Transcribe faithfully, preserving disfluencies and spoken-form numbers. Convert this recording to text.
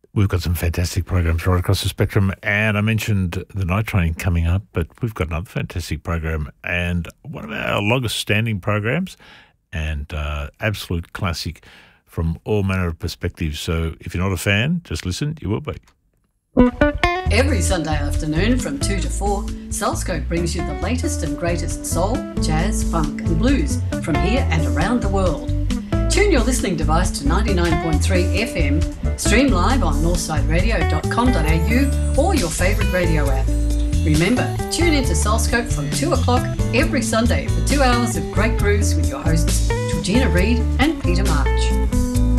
We've got some fantastic programs right across the spectrum, and I mentioned the night train coming up, but we've got another fantastic program and one of our longest standing programs and uh, absolute classic from all manner of perspectives. So if you're not a fan, just listen, you will be. Every Sunday afternoon from two to four, Soulscope brings you the latest and greatest soul, jazz, funk and blues from here and around the world. Tune your listening device to ninety-nine point three F M, stream live on northside radio dot com dot a u or your favourite radio app. Remember, tune into Soulscope from two o'clock every Sunday for two hours of great grooves with your hosts Georgina Reid and Peter March.